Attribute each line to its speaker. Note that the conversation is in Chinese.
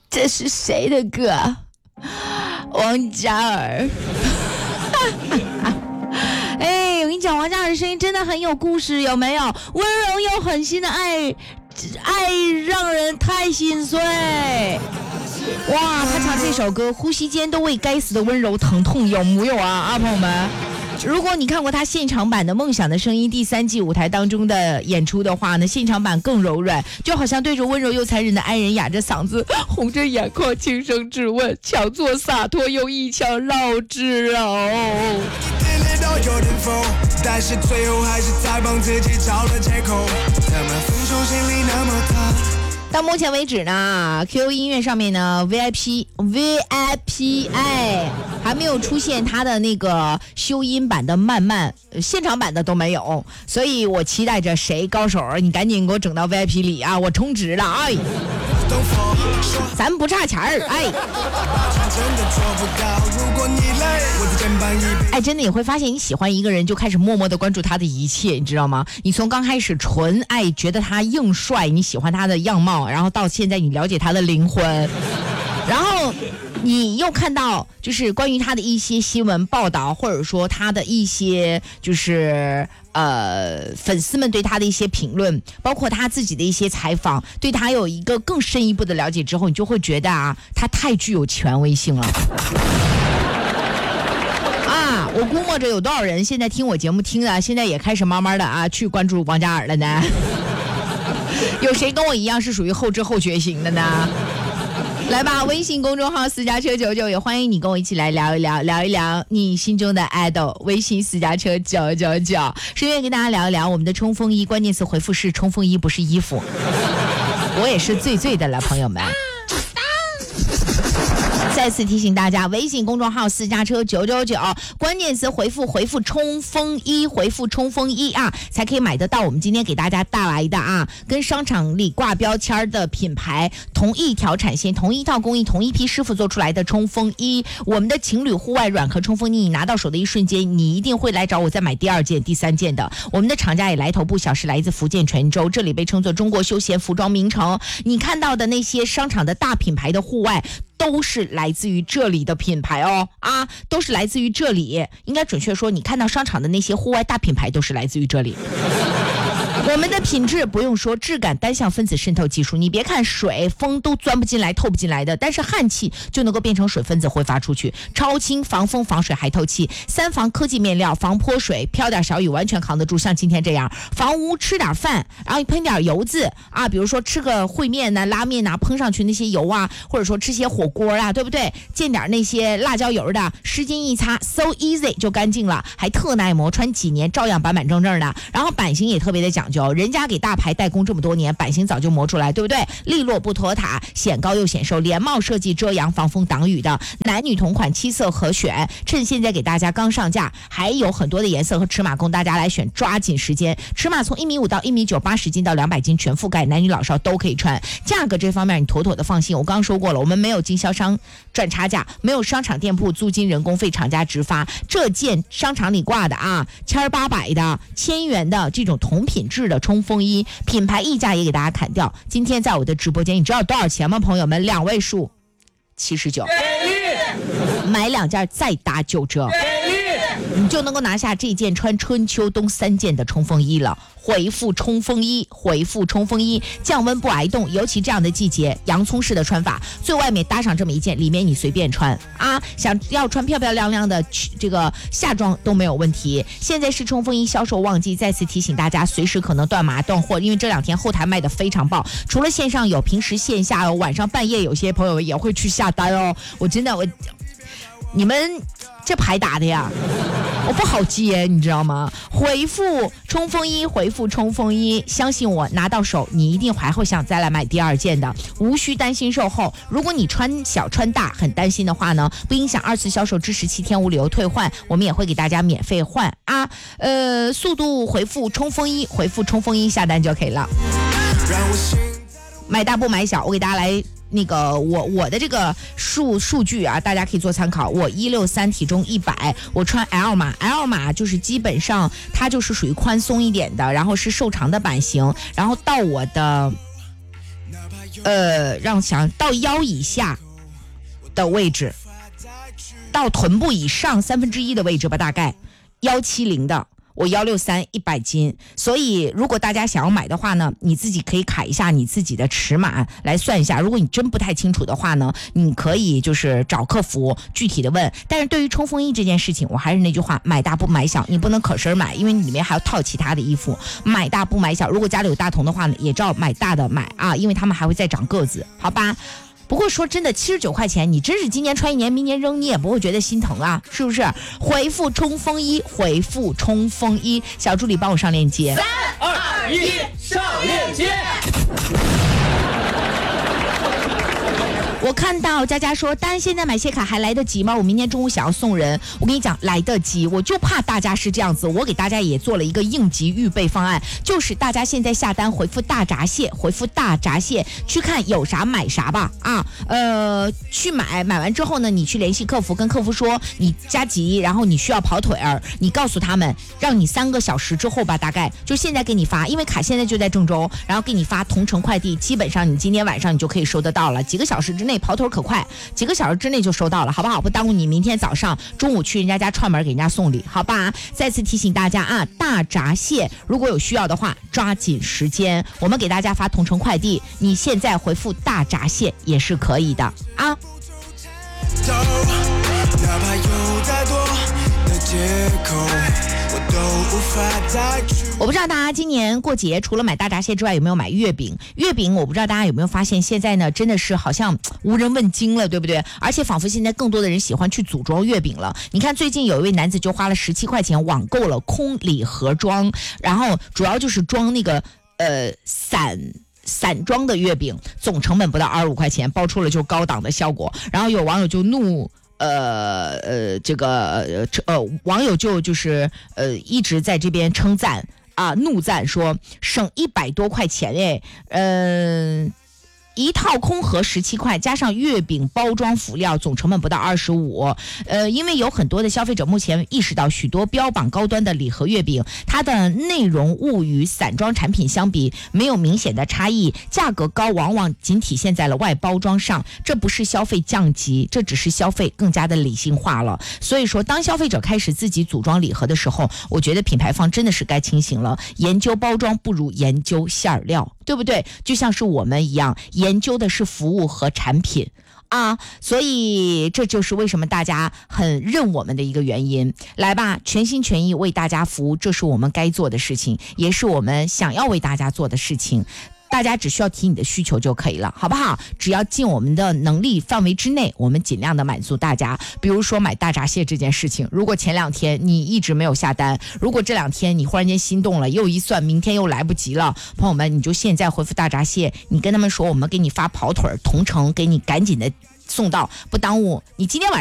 Speaker 1: 这是谁的歌？王嘉尔。哎，我跟你讲，王嘉尔的声音真的很有故事，有没有？温柔又狠心的爱让人太心碎。哇，他唱这首歌，呼吸间都为该死的温柔疼痛，有木有啊？朋友们，如果你看过他现场版的《梦想的声音》第3季舞台当中的演出的话呢，现场版更柔软，就好像对着温柔又残忍的爱人哑着嗓子，红着眼眶轻声质问，强作洒脱又一腔绕指柔。有点疯，但是最后还是在帮自己找了借口，怎么分手心里那么疼。到目前为止呢 QQ 音乐上面呢 VIP 还没有出现他的那个修音版的慢慢，现场版的都没有，所以我期待着谁高手你赶紧给我整到 VIP 里啊，我充值了，哎，咱不差钱儿，哎，真的你会发现你喜欢一个人就开始默默的关注他的一切，你知道吗？你从刚开始纯爱觉得他硬帅，你喜欢他的样貌，然后到现在你了解他的灵魂，然后你又看到就是关于他的一些新闻报道，或者说他的一些就是粉丝们对他的一些评论，包括他自己的一些采访，对他有一个更深一步的了解之后，你就会觉得啊，他太具有权威性了。啊，我估摸着有多少人现在听我节目听的，现在也开始慢慢的啊去关注王嘉尔了呢？有谁跟我一样是属于后知后觉型的呢？来吧，微信公众号私家车99，也欢迎你跟我一起来聊一聊你心中的 idol。微信私家车999，顺便跟大家聊一聊我们的冲锋衣，关键词回复是冲锋衣，不是衣服。我也是醉的了，朋友们。再次提醒大家，微信公众号私家车999，关键词回复冲锋衣，回复冲锋衣啊，才可以买得到我们今天给大家带来的啊，跟商场里挂标签的品牌同一条产线、同一套工艺、同一批师傅做出来的冲锋衣。我们的情侣户外软壳冲锋衣，你拿到手的一瞬间，你一定会来找我再买第2件、第3件的。我们的厂家也来头不小，是来自福建泉州，这里被称作中国休闲服装名城。你看到的那些商场的大品牌的户外，都是来自于这里的品牌哦，啊，都是来自于这里。应该准确说，你看到商场的那些户外大品牌都是来自于这里。我们的品质不用说，质感单向分子渗透技术，你别看水风都钻不进来透不进来的，但是氦气就能够变成水分子挥发出去，超轻防风防水还透气，3防科技面料，防泼水飘点小雨完全扛得住，像今天这样，防污吃点饭然后喷点油渍啊，比如说吃个烩面呐、拉面呐，喷上去那些油啊，或者说吃些火锅啊，对不对？溅点那些辣椒油的，湿巾一擦 so easy 就干净了，还特耐磨，穿几年照样板板正正的。然后版型也特别的讲究，人家给大牌代工这么多年，版型早就磨出来，对不对？利落不拖沓，显高又显瘦，连帽设计，遮阳防风挡雨的，男女同款，7色合选，趁现在给大家刚上架，还有很多的颜色和尺码供大家来选，抓紧时间。尺码从1.5米到1.9米，80斤到200斤全覆盖，男女老少都可以穿。价格这方面你妥妥的放心，我刚刚说过了，我们没有经销商赚差价，没有商场店铺租金人工费厂家直发，这件商场里挂的啊，1800的1000元的这种同品质的冲锋衣，品牌溢价也给大家砍掉。今天在我的直播间，你知道多少钱吗？朋友们，2位数79，买2件再打9折，你就能够拿下这件穿春秋冬3件的冲锋衣了。回复冲锋衣，回复冲锋衣，降温不挨冻，尤其这样的季节，洋葱式的穿法，最外面搭上这么一件，里面你随便穿啊，想要穿漂漂亮亮的这个夏装都没有问题。现在是冲锋衣销售旺季，再次提醒大家，随时可能断码断货，因为这2天后台卖的非常爆，除了线上有，平时线下有，晚上半夜有些朋友也会去下单哦。你们这牌打的呀，我不好接，你知道吗？回复冲锋衣，回复冲锋衣，相信我，拿到手你一定还会想再来买第2件的，无需担心售后。如果你穿小穿大很担心的话呢，不影响2次销售至17天无理由退换，我们也会给大家免费换啊。速度回复冲锋衣，回复冲锋衣下单就可以了。买大不买小，我给大家来那个我的这个数据啊，大家可以做参考。我163，体重100，我穿 L 码就是基本上它就是属于宽松一点的，然后是瘦长的版型，然后到我的想到腰以下的位置，到臀部以上1/3的位置吧，大概170的。我163 100斤，所以如果大家想要买的话呢，你自己可以卡一下你自己的尺码来算一下。如果你真不太清楚的话呢，你可以就是找客服具体的问。但是对于冲锋衣这件事情，我还是那句话，买大不买小，你不能可身买，因为你里面还要套其他的衣服。买大不买小，如果家里有大童的话呢，也照买大的买啊，因为他们还会再长个子，好吧？不过说真的，79块钱，你真是今年穿1年，明年扔你也不会觉得心疼啊，是不是？回复冲锋衣，回复冲锋衣，小助理帮我上链接。
Speaker 2: 3、2、1，上链接。
Speaker 1: 我看到佳佳说，丹现在买谢卡还来得及吗？我明天中午想要送人。我跟你讲，来得及，我就怕大家是这样子。我给大家也做了一个应急预备方案，就是大家现在下单回复大闸蟹，回复大闸蟹，去看有啥买啥吧啊。去买完之后呢，你去联系客服，跟客服说你加急，然后你需要跑腿儿，你告诉他们，让你3个小时之后吧，大概就现在给你发，因为卡现在就在郑州，然后给你发同城快递，基本上你今天晚上你就可以收得到了，几个小时之内跑腿可快，几个小时之内就收到了，好不好？不耽误你明天早上中午去人家串门给人家送礼，好吧？再次提醒大家啊，大闸蟹如果有需要的话，抓紧时间，我们给大家发同城快递，你现在回复大闸蟹也是可以的啊。哪怕有再多的借口，我都无法再去。我不知道大家今年过节除了买大闸蟹之外有没有买月饼。月饼我不知道大家有没有发现，现在呢真的是好像无人问津了，对不对？而且仿佛现在更多的人喜欢去组装月饼了。你看最近有一位男子就花了17块钱网购了空礼盒装，然后主要就是装那个散装的月饼，总成本不到25块钱，爆出了就高档的效果。然后有网友就网友就是一直在这边称赞啊，怒赞说省100多块钱一套空盒17块，加上月饼包装辅料，总成本不到25。因为有很多的消费者目前意识到，许多标榜高端的礼盒月饼，它的内容物与散装产品相比没有明显的差异，价格高往往仅体现在了外包装上。这不是消费降级，这只是消费更加的理性化了。所以说，当消费者开始自己组装礼盒的时候，我觉得品牌方真的是该清醒了。研究包装不如研究馅料，对不对？就像是我们一样，研究的是服务和产品啊，所以这就是为什么大家很认我们的一个原因。来吧，全心全意为大家服务，这是我们该做的事情，也是我们想要为大家做的事情。大家只需要提你的需求就可以了，好不好？只要尽我们的能力范围之内，我们尽量的满足大家。比如说买大闸蟹这件事情，如果前2天你一直没有下单，如果这2天你忽然间心动了，又一算明天又来不及了，朋友们，你就现在回复大闸蟹，你跟他们说我们给你发跑腿同城，给你赶紧的送到，不耽误你今天晚上